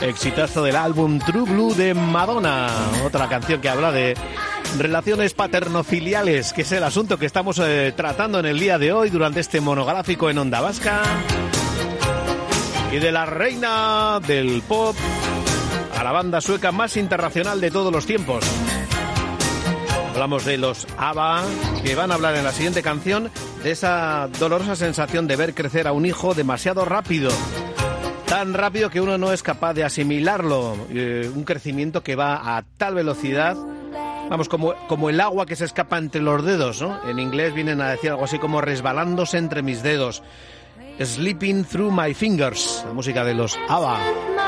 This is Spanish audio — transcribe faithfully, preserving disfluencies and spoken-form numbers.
Exitazo del álbum True Blue de Madonna. Otra canción que habla de relaciones paternofiliales, que es el asunto que estamos eh, tratando en el día de hoy durante este monográfico en Onda Vasca. Y de la reina del pop a la banda sueca más internacional de todos los tiempos. Hablamos de los ABBA, que van a hablar en la siguiente canción de esa dolorosa sensación de ver crecer a un hijo demasiado rápido. Tan rápido que uno no es capaz de asimilarlo. Eh, un crecimiento que va a tal velocidad, vamos, como, como el agua que se escapa entre los dedos, ¿no? En inglés vienen a decir algo así como resbalándose entre mis dedos. Slipping Through My Fingers, la música de los ABBA.